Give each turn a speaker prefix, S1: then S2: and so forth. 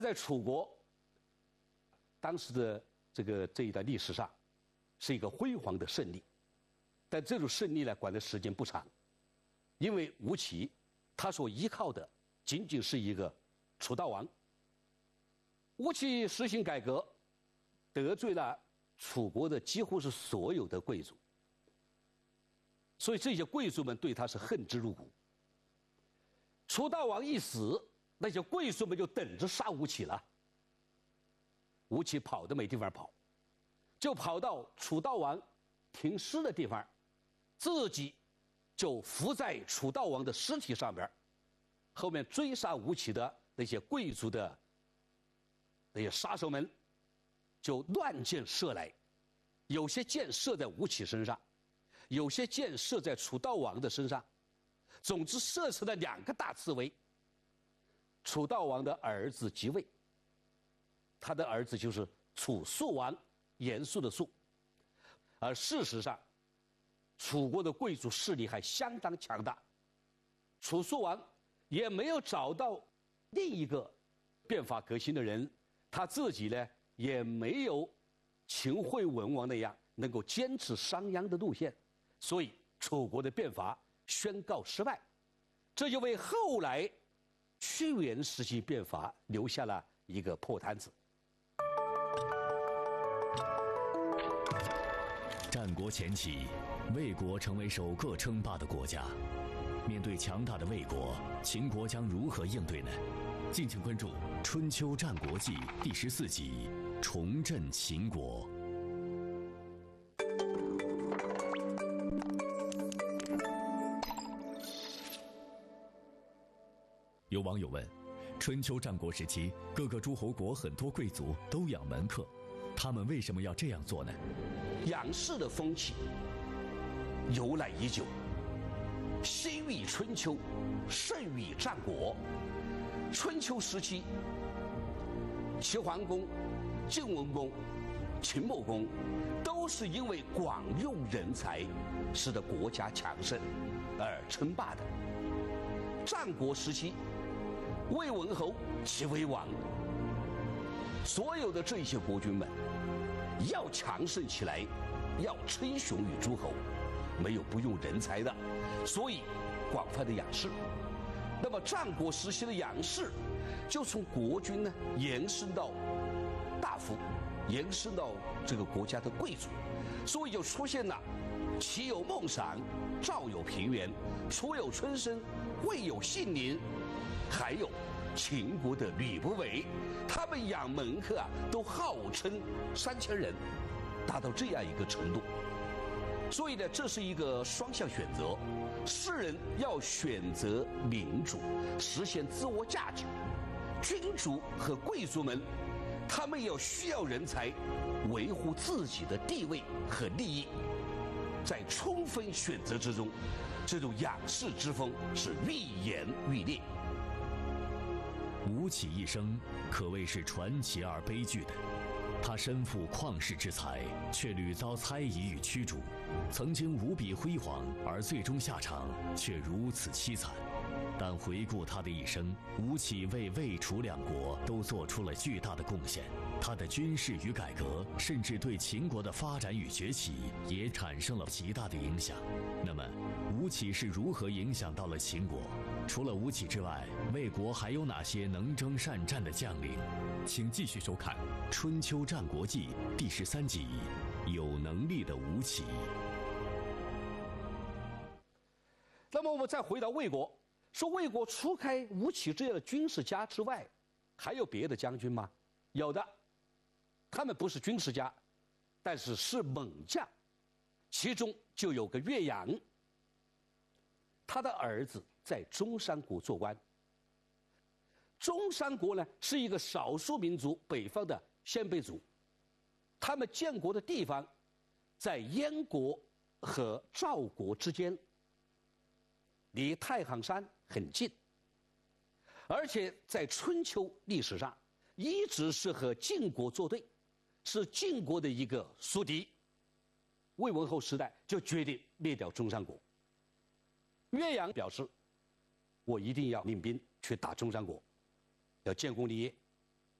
S1: 在楚国当时的这一段历史上，是一个辉煌的胜利，但这种胜利呢，管的时间不长，因为吴起他所依靠的仅仅是一个楚悼王。吴起实行改革，得罪了楚国的几乎是所有的贵族，所以这些贵族们对他是恨之入骨。楚悼王一死，那些贵族们就等着杀吴起了。吴起跑都没地方跑，就跑到楚悼王停尸的地方，自己就伏在楚悼王的尸体上边，后面追杀吴起的那些贵族的那些杀手们就乱箭射来，有些箭射在吴起身上，有些箭射在楚悼王的身上，总之射出了2个大刺猬。楚悼王的儿子即位，他的儿子就是楚肃王，严肃的肃。而事实上，楚国的贵族势力还相当强大，楚肃王也没有找到另一个变法革新的人，他自己呢也没有秦惠文王那样能够坚持商鞅的路线，所以楚国的变法宣告失败，这就为后来屈原时期变法留下了一个破摊子。
S2: 战国前期，魏国成为首个称霸的国家。面对强大的魏国，秦国将如何应对呢？敬请关注《春秋战国纪》第14集《重振秦国》。有网友问：春秋战国时期，各个诸侯国很多贵族都养门客，他们为什么要这样做呢？
S1: 养士的风气由来已久，先于春秋，盛于战国。春秋时期，齐桓公、晋文公、秦穆公都是因为广用人才，使得国家强盛而称霸的。战国时期，魏文侯齐威王，所有的这些国君们要强盛起来，要称雄于诸侯，没有不用人才的，所以广泛的养士。那么战国时期的养士就从国君呢延伸到大夫，延伸到这个国家的贵族，所以就出现了齐有孟赏，赵有平原，楚有春申，魏有信陵，还有秦国的吕不韦，他们养门客都号称3000人，达到这样一个程度。所以呢，这是一个双向选择，士人要选择民主，实现自我价值；君主和贵族们，他们要需要人才，维护自己的地位和利益。在充分选择之中，这种养士之风是愈演愈烈。
S2: 吴起一生可谓是传奇而悲剧的，他身负旷世之才，却屡遭猜疑与驱逐，曾经无比辉煌，而最终下场却如此凄惨。但回顾他的一生，吴起为魏楚2国都做出了巨大的贡献，他的军事与改革，甚至对秦国的发展与崛起也产生了极大的影响。那么，吴起是如何影响到了秦国？除了吴起之外，魏国还有哪些能征善战的将领？请继续收看《春秋战国纪》第13集《有能力的吴起》。
S1: 那么我们再回到魏国，说魏国除开吴起这样的军事家之外，还有别的将军吗？有的，他们不是军事家，但是是猛将，其中就有个岳阳，他的儿子在中山国做官。中山国呢是一个少数民族北方的鲜卑族，他们建国的地方在燕国和赵国之间，离太行山很近，而且在春秋历史上一直是和晋国作对，是晋国的一个宿敌。魏文侯时代就决定灭掉中山国。岳阳表示，我一定要领兵去打中山国，要建功立业。